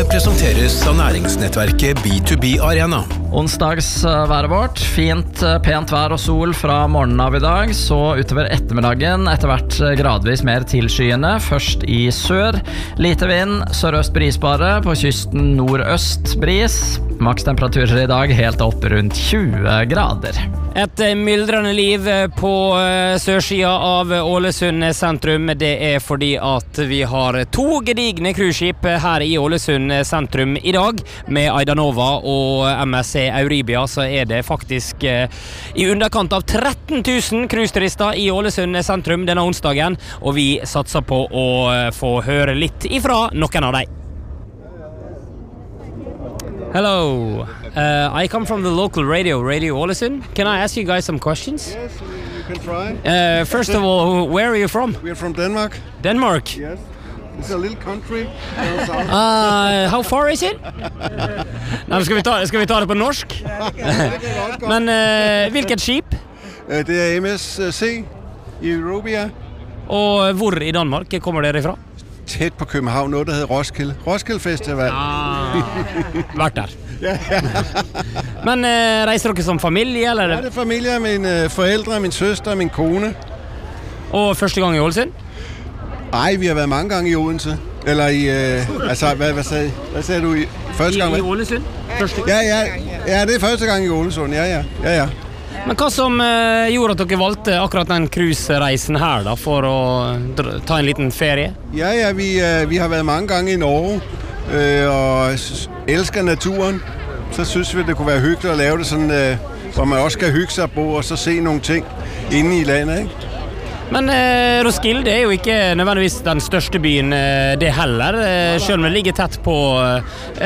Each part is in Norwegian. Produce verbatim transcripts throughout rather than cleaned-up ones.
presenteres av næringsnettverket B to B Arena. Onsdagsværet vårt, fint, pent vær og sol fra morgenen av i dag, så utover ettermiddagen etter hvert gradvis mer tilskyende, først i sør, lite vind, sørøst brisbare, på kysten nordøst bris, makstemperaturer i dag helt opp rundt tjue grader. Et myldrende liv på sørsida av Ålesund sentrum, det er fordi at vi har to gedigne cruiseskip her i Ålesund sentrum i dag, med Aidanova og M S C Euribia, så er det faktisk eh, i underkant av tretten tusen cruiseturister i Ålesund sentrum denne onsdagen, og vi satser på å eh, få høre litt ifra noen av dem. Hello, uh, I come from the local radio, Radio Ålesund. Can I ask you guys some questions? Yes, you can try. Uh, first of all, where are you from? We're from Denmark. Denmark? Yes. It's a little country. Uh, how far is it? Nei, skal, vi ta, skal vi ta det på norsk? Men uh, hvilket skip? Det er M S C Euribia. Og hvor i Danmark kommer dere ifra? Tæt på København, noget der hedder Roskilde. Roskilde Festival. Ah, vært der. Men uh, reiser dere som familie, eller? Ja, det er familie, mine forældre, min søster, min kone. Og første gang i Ålesund? Nej, vi har været mange gange i Odense. Eller i, øh, altså, hvad, hvad, sagde, hvad sagde du i første gang? I, i Ålesund? Første gang? Ja, ja, ja, det er første gang i Ålesund, ja, ja, ja, ja. Men hva som uh, gjorde at dere valgte akkurat den cruisereisen her da, for å ta en liten ferie? Ja, ja, vi, uh, vi har været mange gange i Norge, øh, og elsker naturen. Så synes vi, det kunne være hyggeligt at lave det sådan, øh, hvor man også kan hygge sig på, og så se nogle ting inde i landet, ikke? Men eh, Roskilde er jo ikke nødvendigvis den største byen eh, det heller, eh, selv om det ligger tett på. Eh,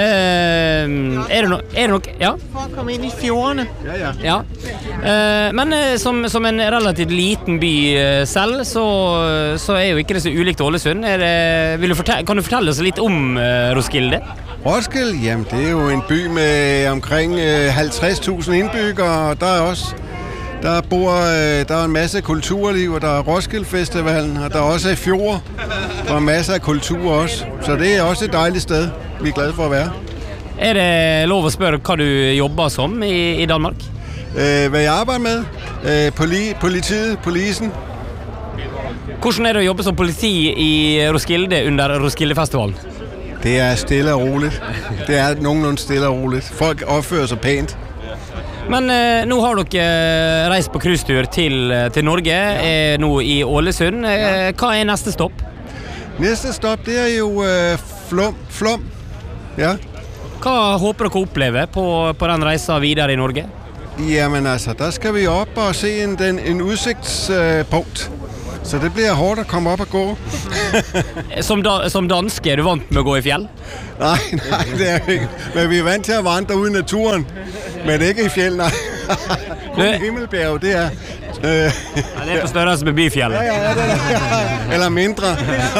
er det no, er det nok, ja? For å komme inn i fjordene. Ja, ja. Ja. Eh, men eh, som, som en relativt liten by eh, selv, så, så er jo ikke det så ulikt Ålesund. Er det, vil du fortelle, kan du fortelle oss litt om eh, Roskilde? Roskilde, jamen det er jo en by med omkring øh, halvtreds tusind indbyggere, og der er også Der bor, der er en masse kulturliv, og der er Roskilde Festivalen, og der er også et fjord, og masser af kultur også. Så det er også et dejligt sted, vi er glade for at være. Er det lov at spørge, hvad du jobber som i, i Danmark? Øh, hvad jeg arbejder med? Øh, poli, politiet, polisen. Hvordan er det at jobbe som politi i Roskilde under Roskilde Festivalen? Det er stille og roligt. Det er nogenlunde stille og roligt. Folk opfører sig pænt. Men eh, nå har dere reist på cruisetur til, til Norge, eh, nå i Ålesund. Eh, hva er neste stopp? Næste stop, det er jo øh, Flum. Flum. Ja. Hva håper dere å oppleve på, på den reisen videre i Norge? Jamen altså, der skal vi op og se en, den, en udsigtspunkt. Så det bliver hårdt at komme op og gå. som, da, som danske, er du vant med å gå i fjell? Nej, nej, det er ikke. Men vi er vant til at vandre ude i naturen. Men ikke i fjell, nej. Kun Himmelbjerg, det er... Øh. Ja, det er på størrelse med byfjellet. Ja, ja, det er, eller mindre.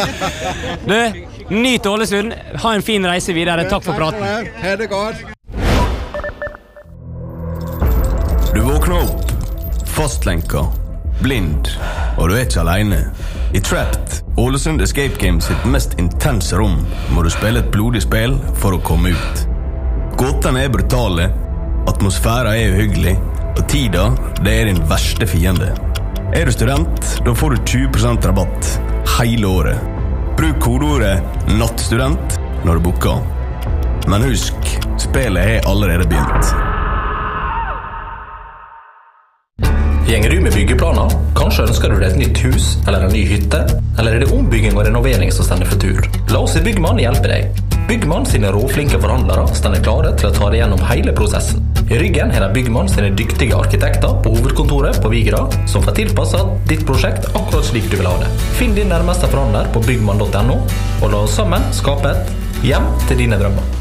du, nyt Ålesund. Ha en fin reise videre. Takk for praten. Ha det godt. Du våkner opp, fastlenka, blind, og du er ikke alene. I Trapped, Ålesund Escape Game sitt mest intense rom, må du spille et blodig spill for å komme ut. Gåtene er brutale, atmosfæra er uhyggelig, og tida, det er din verste fiende. Er du student, da får du tjue prosent rabatt hele året. Bruk kodeordet nattstudent når du booker. Men husk, spillet er allerede begynt. Gjenger du med byggeplaner? Kanskje ønsker du deg et nytt hus eller en ny hytte? Eller er det ombygging og renovering som stender for tur? La oss i Byggmann hjelpe deg. Byggmann sine råflinke forhandlere stender klare til å ta deg gjennom hele prosessen. I ryggen har de Byggmann sine dyktige arkitekter på hovedkontoret på Vigra, som får tilpasset ditt prosjekt akkurat slik du vil ha det. Finn din nærmeste forhandler på byggmann punktum no, og la oss sammen skape et hjem til dine drømmer.